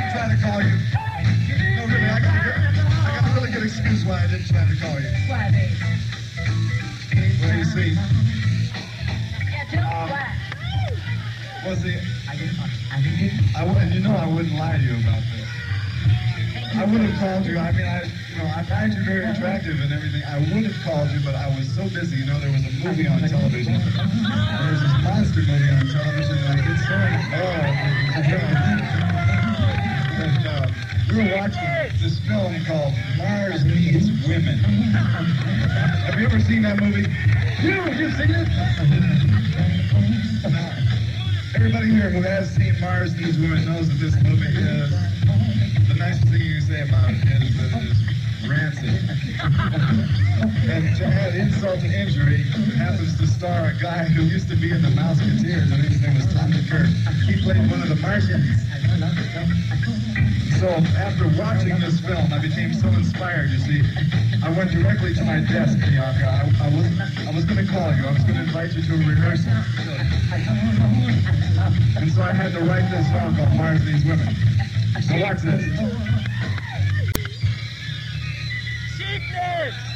try to call you. No, really, I got a really good excuse why I didn't try to call you. Why, babe? Well, you see, Yeah, tell me why. was it? I didn't. And you know I wouldn't lie to you about this. I would have called you. I mean, I find you very attractive and everything. I would have called you, but I was so busy. You know, there was a movie on television. There was this monster movie on television, like it's so and we were watching this film called Mars Needs Women. Have you ever seen that movie? You've seen it? Now, everybody here who has seen Mars Needs Women knows that this movie is, the nicest thing you can say about it is that it is rancid. And to add insult to injury, happens to star a guy who used to be in the Mouseketeers, and his name was Tommy Kirk. He played one of the Martians. So after watching this film, I became so inspired, you see. I went directly to my desk, Bianca. I was going to call you. I was going to invite you to a rehearsal. And so I had to write this song called Mars Needs Women. So watch this. Cheapness!